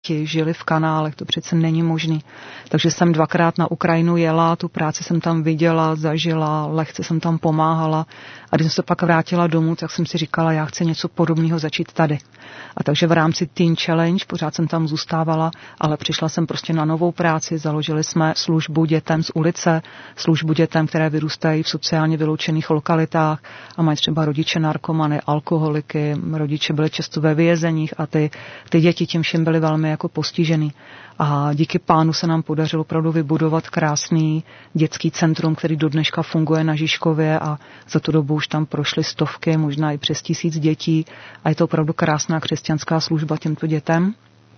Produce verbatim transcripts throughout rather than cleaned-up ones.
žili v kanálech, to přece není možný. Takže jsem dvakrát na Ukrajinu jela, tu práci jsem tam viděla, zažila, lehce jsem tam pomáhala a když jsem se pak vrátila domů, tak jsem si říkala, já chci něco podobného začít tady. A takže v rámci Teen Challenge pořád jsem tam zůstávala, ale přišla jsem prostě na novou práci, založili jsme službu dětem z ulice, službu dětem, které vyrůstají v sociálně vyloučených lokalitách a mají třeba rodiče narkomany, alkoholiky, rodiče byli často ve vězeních a ty, ty děti tím všem byly velmi jako postižený. A díky pánu se nám podařilo opravdu vybudovat krásný dětský centrum, který do dneška funguje na Žižkově a za tu dobu už tam prošly stovky, možná i přes tisíc dětí a je to opravdu krásná křesťanská služba těmto dětem.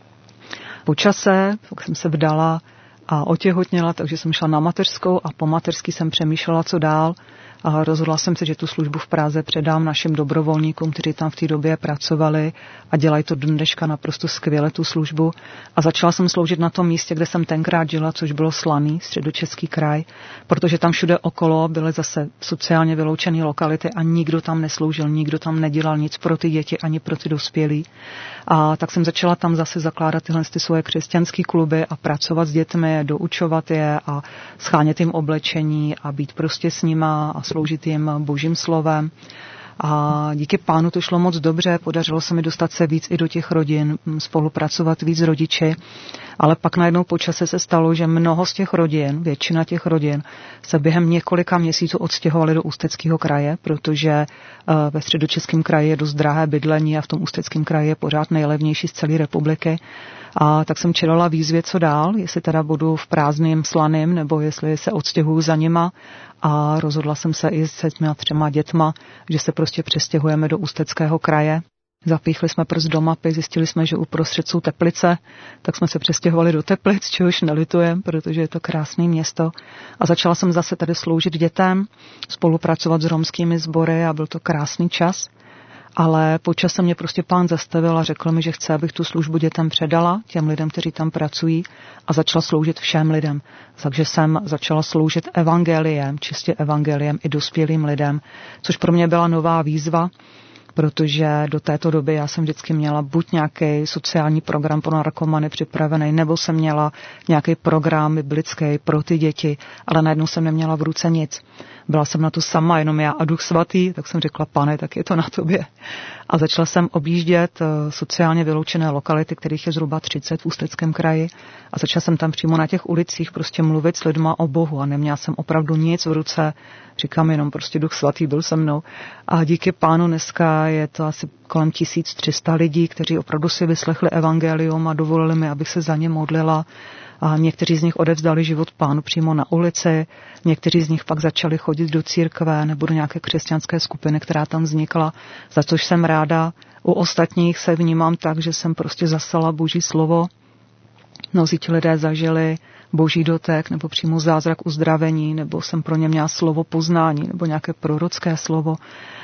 Po čase, pak jsem se vdala a otěhotněla, takže jsem šla na mateřskou a po mateřský jsem přemýšlela, co dál. A rozhodla jsem se, že tu službu v Praze předám našim dobrovolníkům, kteří tam v té době pracovali a dělají to do dneška naprosto skvěle tu službu. A začala jsem sloužit na tom místě, kde jsem tenkrát žila, což bylo Slaný, Středočeský kraj, protože tam všude okolo byly zase sociálně vyloučené lokality a nikdo tam nesloužil, nikdo tam nedělal nic pro ty děti ani pro ty dospělí. A tak jsem začala tam zase zakládat tyhle ty svoje křesťanské kluby a pracovat s dětmi, doučovat je a schánět jim oblečení a být prostě s nima a sloužit jim božím slovem. A díky pánu to šlo moc dobře, podařilo se mi dostat se víc i do těch rodin, spolupracovat víc s rodiči, ale pak najednou po čase se stalo, že mnoho z těch rodin, většina těch rodin, se během několika měsíců odstěhovali do Ústeckého kraje, protože ve Středočeském kraji je dost drahé bydlení a v tom Ústeckém kraji je pořád nejlevnější z celé republiky. A tak jsem čelala výzvě, co dál, jestli teda budu v prázdným Slaným, nebo jestli se odstěhuju za nima. A rozhodla jsem se i se těma třema dětma, že se prostě přestěhujeme do Ústeckého kraje. Zapíchli jsme prst do mapy, zjistili jsme, že uprostřed jsou Teplice, tak jsme se přestěhovali do Teplic, čehož nelitujem, protože je to krásné město. A začala jsem zase tady sloužit dětem, spolupracovat s romskými sbory a byl to krásný čas. Ale po čase mě prostě pán zastavil a řekl mi, že chce, abych tu službu dětem předala, těm lidem, kteří tam pracují, a začala sloužit všem lidem. Takže jsem začala sloužit evangeliem, čistě evangeliem i dospělým lidem, což pro mě byla nová výzva, protože do této doby já jsem vždycky měla buď nějaký sociální program pro narkomany připravený, nebo jsem měla nějaký program biblický pro ty děti, ale najednou jsem neměla v ruce nic. Byla jsem na to sama, jenom já a Duch Svatý, tak jsem řekla, pane, tak je to na tobě. A začala jsem objíždět sociálně vyloučené lokality, kterých je zhruba třicet v Ústeckém kraji. A začala jsem tam přímo na těch ulicích prostě mluvit s lidma o Bohu a neměla jsem opravdu nic v ruce. Říkám jenom prostě Duch Svatý byl se mnou. A díky pánu dneska je to asi kolem tisíc tři sta lidí, kteří opravdu si vyslechli evangelium a dovolili mi, abych se za ně modlila. A někteří z nich odevzdali život pánu přímo na ulici, někteří z nich pak začali chodit do církve nebo do nějaké křesťanské skupiny, která tam vznikla, za což jsem ráda. U ostatních se vnímám tak, že jsem prostě zasala boží slovo. Mnozí ti lidé zažili boží dotek nebo přímo zázrak uzdravení, nebo jsem pro ně měla slovo poznání nebo nějaké prorocké slovo.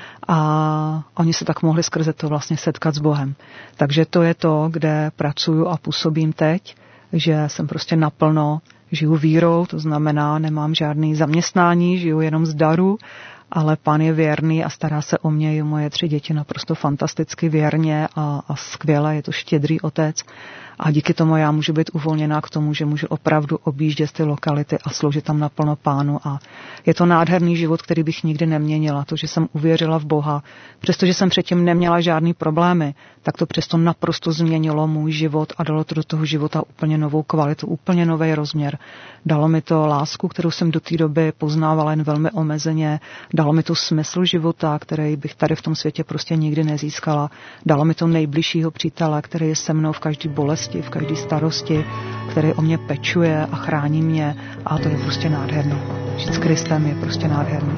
A oni se tak mohli skrze to vlastně setkat s Bohem. Takže to je to, kde pracuju a působím teď, že jsem prostě naplno žiju vírou, to znamená, nemám žádný zaměstnání, žiju jenom z daru, ale pán je věrný a stará se o mě i moje tři děti naprosto fantasticky věrně a, a skvěle, je to štědrý otec. A díky tomu já můžu být uvolněná k tomu, že můžu opravdu objíždět ty lokality a sloužit tam naplno pánu. A je to nádherný život, který bych nikdy neměnila. To, že jsem uvěřila v Boha, přestože jsem předtím neměla žádný problémy, tak to přesto naprosto změnilo můj život a dalo to do toho života úplně novou kvalitu, úplně nový rozměr. Dalo mi to lásku, kterou jsem do té doby poznávala jen velmi omezeně. Dalo mi to smysl života, který bych tady v tom světě prostě nikdy nezískala. Dalo mi to nejbližšího přítele, který je se mnou v každé bolesti, v každé starosti, který o mě pečuje a chrání mě, a to je prostě nádherný. Žít s Kristem je prostě nádherný.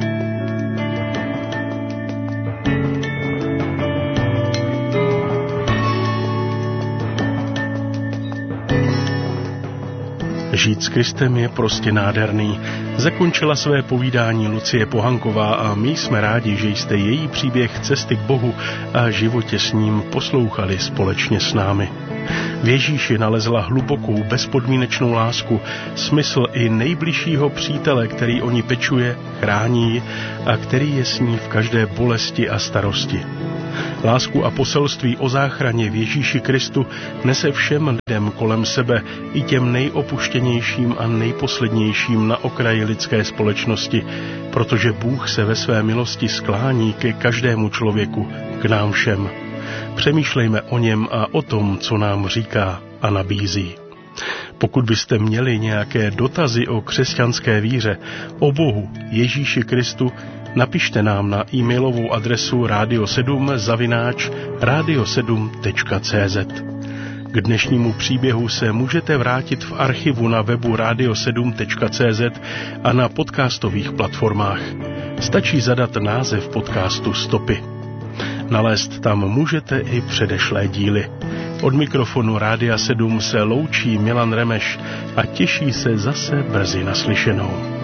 Žít s Kristem je prostě nádherný. Zakončila své povídání Lucie Pohanková a my jsme rádi, že jste její příběh cesty k Bohu a životě s ním poslouchali společně s námi. V Ježíši nalezla hlubokou, bezpodmínečnou lásku, smysl i nejbližšího přítele, který o ní pečuje, chrání a který je s ní v každé bolesti a starosti. Lásku a poselství o záchraně v Ježíši Kristu nese všem lidem kolem sebe, i těm nejopuštěnějším a nejposlednějším na okraji lidské společnosti, protože Bůh se ve své milosti sklání ke každému člověku, k nám všem. Přemýšlejme o něm a o tom, co nám říká a nabízí. Pokud byste měli nějaké dotazy o křesťanské víře, o Bohu, Ježíši Kristu, napište nám na e-mailovou adresu radio sedm zavináč radio sedm tečka cé zet. K dnešnímu příběhu se můžete vrátit v archivu na webu radio sedm tečka cé zet a na podcastových platformách. Stačí zadat název podcastu Stopy. Nalézt tam můžete i předešlé díly. Od mikrofonu Rádia sedm se loučí Milan Remeš a těší se zase brzy naslyšenou.